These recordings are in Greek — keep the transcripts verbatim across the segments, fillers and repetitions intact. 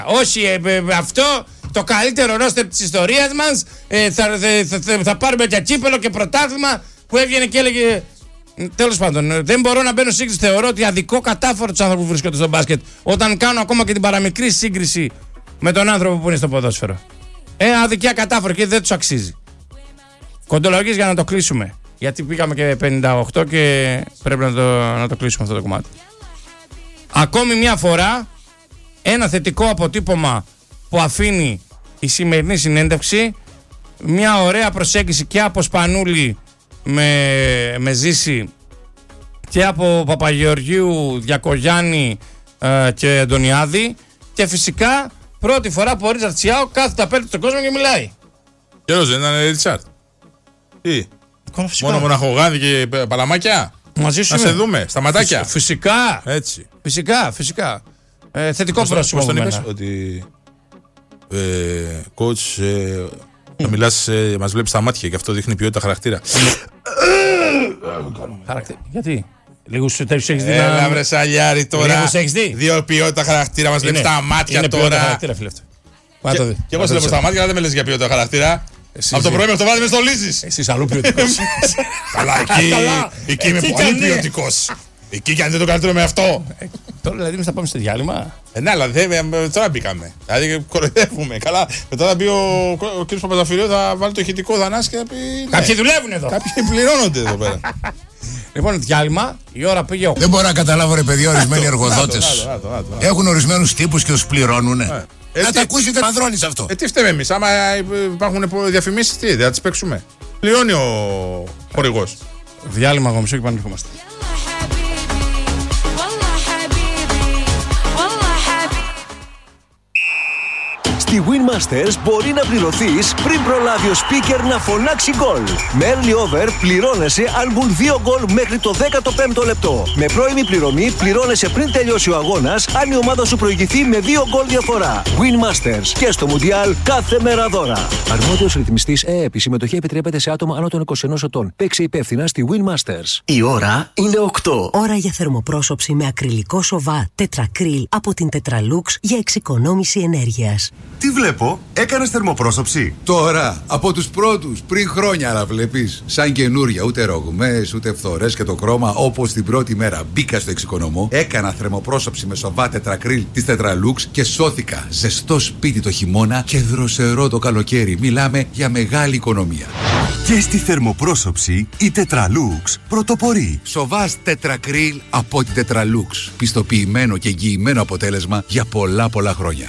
Όχι, ε, ε, αυτό το καλύτερο ρόστερ της ιστορίας μας. Ε, θα, θα, θα, θα πάρουμε και κύπελο και πρωτάθλημα που έβγαινε και έλεγε. Τέλος πάντων, δεν μπορώ να μπαίνω σύγκριση. Θεωρώ ότι αδικό κατάφορο τους άνθρωπους που βρίσκονται στο μπάσκετ όταν κάνω ακόμα και την παραμικρή σύγκριση με τον άνθρωπο που είναι στο ποδόσφαιρο. Ε, αδικία κατάφορο και δεν τους αξίζει. Κοντολογίες για να το κλείσουμε. Γιατί πήγαμε και πενήντα οκτώ και πρέπει να το, να το κλείσουμε αυτό το κομμάτι. Ακόμη μια φορά, ένα θετικό αποτύπωμα που αφήνει η σημερινή συνέντευξη. Μια ωραία προσέγγιση και από Σπανούλη με, με Ζήση και από Παπαγεωργίου, Διακογιάννη ε, και Αντωνιάδη. Και φυσικά πρώτη φορά που ο Ρίτσαρτ Σιάο κάθεται απέναντι στον κόσμο και μιλάει. Καιρός δεν ήταν Ρίτσαρτ? Τι? Μόνο μοναχογάδι και παλαμάκια? Μαζί σου να είμαι. σε δούμε, στα ματάκια. Φυσικά. Έτσι. Φυσικά, φυσικά. Ε, θετικό πρόσωπο. Πώς τον είπες? Ότι ε, coach, ε, να μιλάς, ε, μας βλέπεις στα μάτια και αυτό δείχνει ποιότητα χαρακτήρα. Χαρακτήρα. Γιατί? Λίγους τέτοιους έχεις δει? Έλα βρε σαλιάρη τώρα. Λίγους έχεις δει? Δύο ποιότητα χαρακτήρα μας βλέπεις στα μάτια είναι τώρα. Είναι ποιότητα χαρακτήρα, φίλε αυτό. Και, και εγώ σε βλέπω στα μάτια, αλλά δεν με λες για ποιότητα χαρακτήρα. Εσείς από το πρωί μέχρι το βράδυ με στολίζεις. Εσείς αλλού ποιοτικός. Καλά, εκεί, εκεί είμαι πολύ ποιοτικός. Εκεί και αν δεν το καλύτερο με αυτό. Τώρα δηλαδή εμείς θα πάμε στο διάλειμμα. Ε, ναι, αλλά τώρα μπήκαμε. Δηλαδή κοροϊδεύουμε. Καλά, μετά θα μπει ο κ. Παπαζαφυρίου, θα βάλει το ηχητικό Δανάς και θα πει. Κάποιοι δουλεύουν εδώ. Κάποιοι πληρώνονται εδώ πέρα. Λοιπόν, διάλειμμα, η ώρα πήγε. Δεν μπορώ να καταλάβω, ρε παιδιά, ορισμένοι εργοδότες έχουν ορισμένους τύπους και τους πληρώνουνε. Ε, να τι... τα ακούσετε να δρώνεις αυτό. Ε, τι φταίμε εμείς, άμα υπάρχουν διαφημίσεις, τι, δεν θα τις παίξουμε. Πληρώνει ο χορηγός. Διάλειμμα εγώ μισό και πανερχόμαστε. Στη Win Masters μπορεί να πληρωθείς πριν προλάβει ο speaker να φωνάξει γκολ. Με early over πληρώνεσαι αν μπουν δύο γκολ μέχρι το δέκατο πέμπτο λεπτό. Με πρώιμη πληρωμή πληρώνεσαι πριν τελειώσει ο αγώνας αν η ομάδα σου προηγηθεί με δύο γκολ διαφορά. Win Masters και στο Mundial κάθε μέρα δώρα. Αρμόδιος ρυθμιστής ΕΕΠ. Η συμμετοχή επιτρέπεται σε άτομα άνω των είκοσι ενός ετών. Παίξε υπεύθυνα στη Win Masters. Η ώρα είναι οκτώ. Ώρα για θερμοπρόσωψη με ακριλικό σοβά τετρακρίλ από την Tetralux για εξοικονόμηση ενέργειας. Τι βλέπω, έκανες θερμοπρόσωψη? Τώρα, από τους πρώτους, πριν χρόνια, αλλά βλέπεις. Σαν καινούρια, ούτε ρογμές, ούτε φθορές και το χρώμα, όπως την πρώτη μέρα μπήκα στο εξοικονομώ. Έκανα θερμοπρόσωψη με σοβά τετρακρίλ της Tetralux και σώθηκα. Ζεστό σπίτι το χειμώνα και δροσερό το καλοκαίρι. Μιλάμε για μεγάλη οικονομία. Και στη θερμοπρόσωψη η Tetralux πρωτοπορεί. Σοβάς τετρακρίλ από την Tetralux. Πιστοποιημένο και εγγυημένο αποτέλεσμα για πολλά πολλά χρόνια.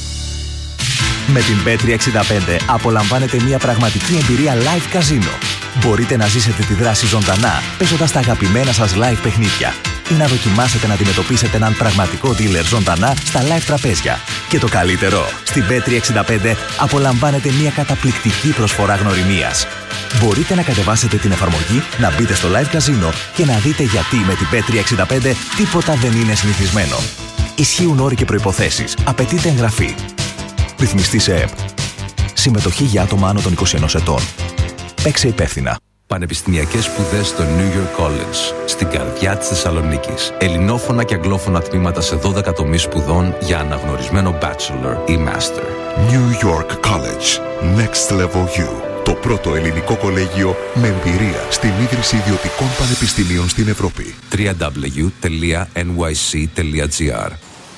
Με την μπετ τριακόσια εξήντα πέντε απολαμβάνετε μια πραγματική εμπειρία live καζίνο. Μπορείτε να ζήσετε τη δράση ζωντανά, παίζοντας τα αγαπημένα σας live παιχνίδια ή να δοκιμάσετε να αντιμετωπίσετε έναν πραγματικό dealer ζωντανά στα live τραπέζια. Και το καλύτερο, στην μπετ τριακόσια εξήντα πέντε απολαμβάνετε μια καταπληκτική προσφορά γνωριμίας. Μπορείτε να κατεβάσετε την εφαρμογή, να μπείτε στο live καζίνο και να δείτε γιατί με την μπετ τριακόσια εξήντα πέντε τίποτα δεν είναι συνηθισμένο. Ισχύουν όροι και προϋποθέσεις. Απαιτείται εγγραφή. Ρυθμιστής ΕΕΠ. Συμμετοχή για άτομα άνω των είκοσι ενός ετών. Παίξε υπεύθυνα. Πανεπιστημιακές σπουδές στο New York College, στην καρδιά της Θεσσαλονίκης. Ελληνόφωνα και αγγλόφωνα τμήματα σε δώδεκα τομείς σπουδών για αναγνωρισμένο bachelor ή master. New York College. Next Level You. Το πρώτο ελληνικό κολέγιο με εμπειρία στην ίδρυση ιδιωτικών πανεπιστημίων στην Ευρώπη. double-u double-u double-u τελεία εν γουάι σι τελεία τζι άρ.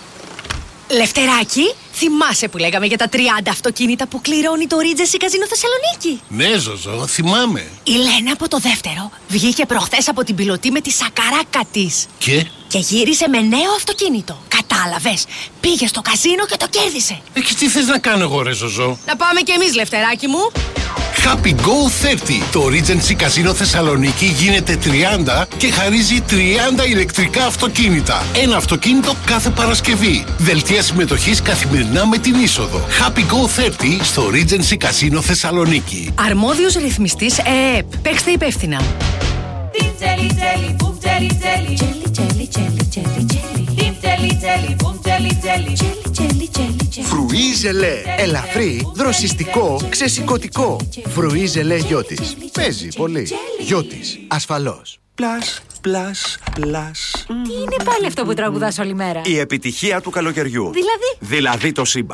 Λευτεράκι, θυμάσαι που λέγαμε για τα τριάντα αυτοκίνητα που κληρώνει το Regency Casino Θεσσαλονίκη? Ναι, Ζωζό, θυμάμαι. Η Λένα από το δεύτερο βγήκε προχθές από την πιλωτή με τη σακαράκα της. Και? Και γύρισε με νέο αυτοκίνητο. Κατάλαβες, πήγε στο καζίνο και το κέρδισε. Ε, και τι θες να κάνω εγώ, ρε Ζωζό? Να πάμε κι εμείς, Λευτεράκι μου. Happy Go τριάντα. Το Regency Casino Θεσσαλονίκη γίνεται τριάντα και χαρίζει τριάντα ηλεκτρικά αυτοκίνητα. Ένα αυτοκίνητο κάθε Παρασκευή. Δελτία συμμετοχής καθημερινά με την είσοδο. Happy Go τριάντα στο Regency Casino Θεσσαλονίκη. Αρμόδιος ρυθμιστής ΕΕΠ. Παίξτε υπεύθυνα. Φρουί ζελέ. Ελαφρύ, δροσιστικό, ξεσηκωτικό. Φρουί ζελέ Γιώτης. Παίζει πολύ. Γιώτης. Ασφαλώς. Πλάς, πλάς, πλάς. Τι είναι πάλι αυτό που τραγουδάς όλη μέρα? Η επιτυχία του καλοκαιριού. Δηλαδή? Δηλαδή το Σύμπα.